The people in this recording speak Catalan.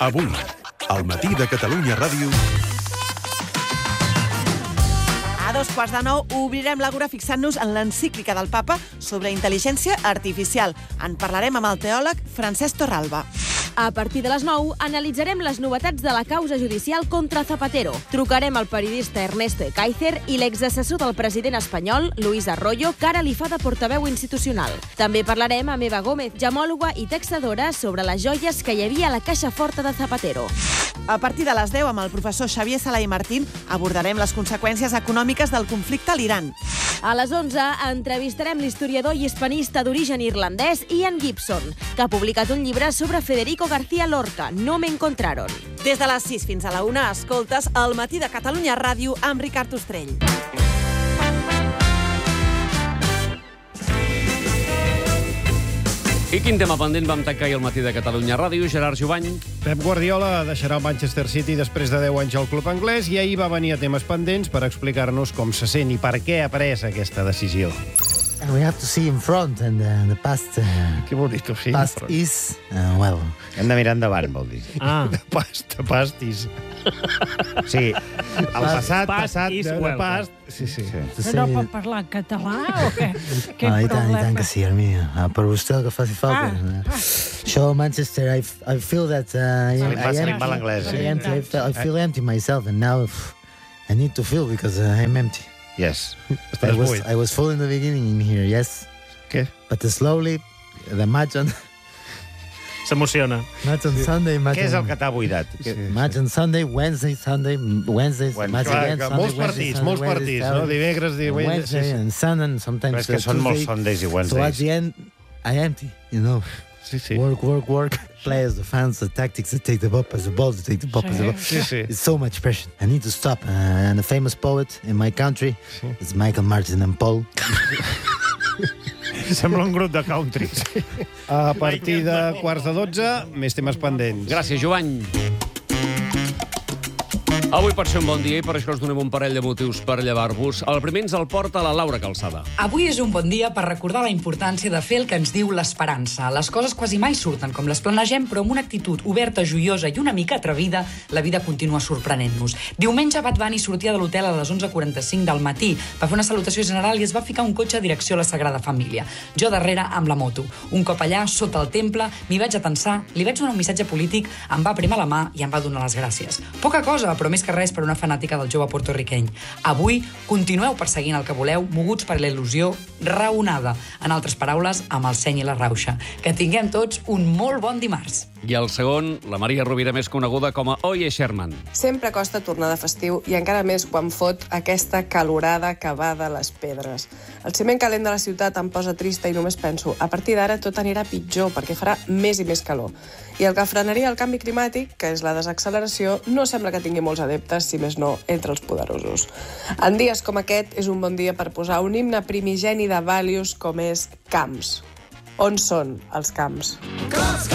Avui, al matí de Catalunya Ràdio... A 8:45 obrirem l'Àgora fixant-nos en l'encíclica del Papa sobre intel·ligència artificial. En parlarem amb el teòleg Francesc Torralba. A partir de les 9 analitzarem les novetats de la causa judicial contra Zapatero. Trucarem al periodista Ernesto Ekaizer i l'exassessor del president espanyol, Luis Arroyo, que ara li fa de portaveu institucional. També parlarem amb Eva Gómez, gemòloga i taxadora, sobre les joies que hi havia a la caixa forta de Zapatero. A partir de les 10, amb el professor Xavier Sala i Martín, abordarem les conseqüències econòmiques del conflicte a l'Iran. A les 11 entrevistarem l'historiador i hispanista d'origen irlandès Ian Gibson, que ha publicat un llibre sobre Federico García Lorca, No me encontraron. Des de les 6 fins a la 1 escoltes El matí de Catalunya Ràdio amb Ricard Ostrell. I quin tema pendent vam tancar ahir al matí de Catalunya Ràdio? Gerard Jovany. Pep Guardiola deixarà el Manchester City després de 10 anys al club anglès i ahir va venir a temes pendents per explicar-nos com se sent i per què ha pres aquesta decisió. We have to see in front, and the past. Què vol dir tu, sí? Past is well. Hem de mirar endavant, vol dir. De pastis. Sí, el passat, de past... Sí. No pot parlar en català o què? Què I problema? tant que sí, Armia. Per vostè el que faci falta. Això, Manchester, I feel that Se li passa l'imba a l'anglès. I feel empty myself, and now I need to feel because I'm empty. Yes. I was full in the beginning in here, yes. Què? But slowly, the match on S'emociona. Sunday, match Què és el on... que t'ha buidat? Match on Sunday, Wednesday, match again, Sunday, Molts partits, no? Dimecres, Wednesday and Sunday, and sometimes Però és que són molts Sundays i So at Wednesdays. the end, I empty, you know. Sí. Work. Players, the fans, the tactics, they take the bop as the ball, they take the bop as the ball. Sí. It's so much pressure. I need to stop. And the famous poet in my country is Michael Martin and Paul. Sembla un grup de country. A partir de 11:45, més temes pendents. Gràcies, Jovany. Avui per ser un bon dia i per això us donem un parell de motius per llevar-vos. El primer ens el porta la Laura Calçada. Avui és un bon dia per recordar la importància de fer el que ens diu l'esperança. Les coses quasi mai surten com les planegem, però amb una actitud oberta, joiosa i una mica atrevida, la vida continua sorprenent-nos. Diumenge, Bad Bunny sortia de l'hotel a les 11:45 del matí. Va fer una salutació general i es va ficar un cotxe a direcció a la Sagrada Família. Jo darrere amb la moto. Un cop allà, sota el temple, m'hi vaig atensar, li vaig donar un missatge polític, em va aprimar la mà i em va donar les gràcies. Poca cosa, però més que res per una fanàtica del jove porto-riqueny. Avui continueu perseguint el que voleu, moguts per la il·lusió raonada. En altres paraules, amb el seny i la rauxa. Que tinguem tots un molt bon dimarts. I el segon, la Maria Rovira, més coneguda com a Oye Sherman. Sempre costa tornar de festiu i encara més quan fot aquesta calorada que va de les pedres. El ciment calent de la ciutat em posa trista i només penso, a partir d'ara tot anirà pitjor perquè farà més i més calor. I el que frenaria el canvi climàtic, que és la desacceleració, no sembla que tingui molts adeptes, si més no, entre els poderosos. En dies com aquest és un bon dia per posar un himne primigeni de values com és Camps. On són els camps?